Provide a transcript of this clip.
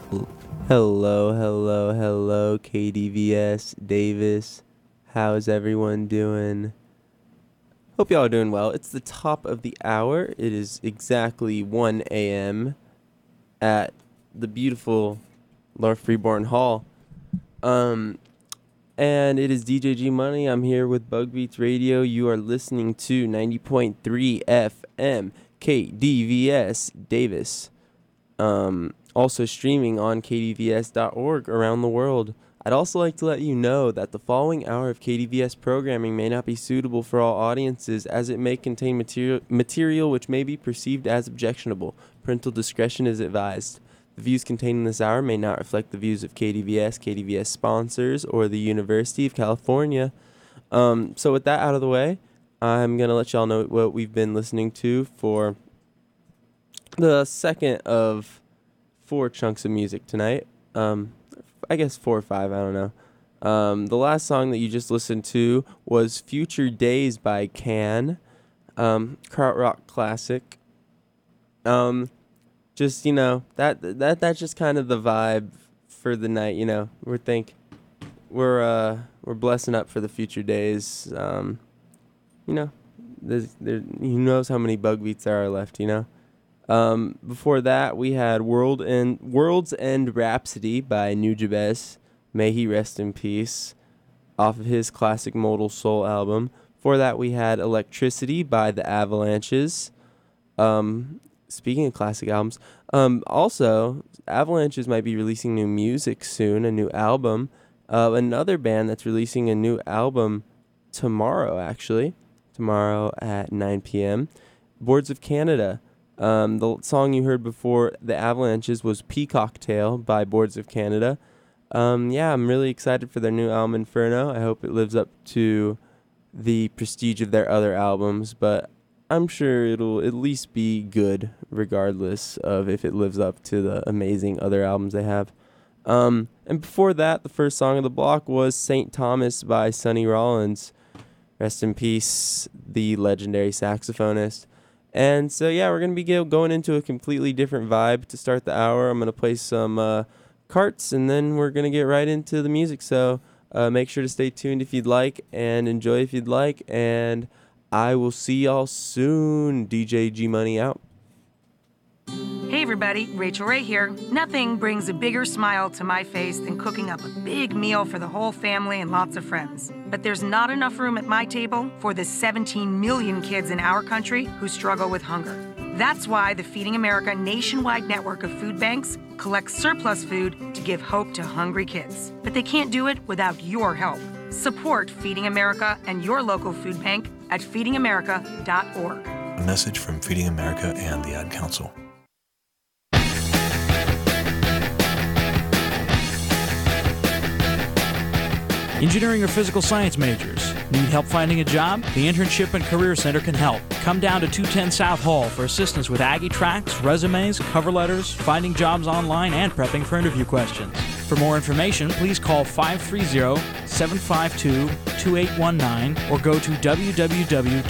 Hello, hello, hello, KDVS, Davis. How's everyone doing? Hope y'all are doing well. It's the top of the hour. It is exactly 1 a.m. at the beautiful Lord Freeborn Hall. And it is DJ G Money. I'm here with Bug Beats Radio. You are listening to 90.3 FM, KDVS, Davis. Also streaming on kdvs.org around the world. I'd also like to let you know that the following hour of KDVS programming may not be suitable for all audiences, as it may contain material which may be perceived as objectionable. Parental discretion is advised. The views contained in this hour may not reflect the views of KDVS, KDVS sponsors, or the University of California. So with that out of the way, I'm going to let y'all know what we've been listening to for the second of 4 chunks of music tonight. I guess 4 or 5, I don't know. The last song that you just listened to was Future Days by Can, krautrock classic. Just, you know, that's just kind of the vibe for the night, you know. We're blessing up for the future days. You know, who knows how many bug beats there are left, you know. Before that, we had World's End Rhapsody by Nujabes. May he rest in peace, off of his classic Modal Soul album. Before that, we had Electricity by the Avalanches. Speaking of classic albums, also, Avalanches might be releasing new music soon, a new album. Another band that's releasing a new album tomorrow, actually. Tomorrow at 9 p.m. Boards of Canada. The song you heard before the Avalanches was Peacock Tail by Boards of Canada. Yeah, I'm really excited for their new album Inferno. I hope it lives up to the prestige of their other albums, but I'm sure it'll at least be good regardless of if it lives up to the amazing other albums they have. And before that, the first song of the block was St. Thomas by Sonny Rollins. Rest in peace, the legendary saxophonist. And so, yeah, we're going to be going into a completely different vibe to start the hour. I'm going to play some carts, and then we're going to get right into the music. So make sure to stay tuned if you'd like, and enjoy if you'd like. And I will see y'all soon. DJ G Money out. Hey everybody, Rachel Ray here. Nothing brings a bigger smile to my face than cooking up a big meal for the whole family and lots of friends. But there's not enough room at my table for the 17 million kids in our country who struggle with hunger. That's why the Feeding America nationwide network of food banks collects surplus food to give hope to hungry kids. But they can't do it without your help. Support Feeding America and your local food bank at feedingamerica.org. A message from Feeding America and the Ad Council. Engineering or physical science majors, need help finding a job? The Internship and Career Center can help. Come down to 210 South Hall for assistance with Aggie tracks, resumes, cover letters, finding jobs online, and prepping for interview questions. For more information, please call 530-752-2819 or go to www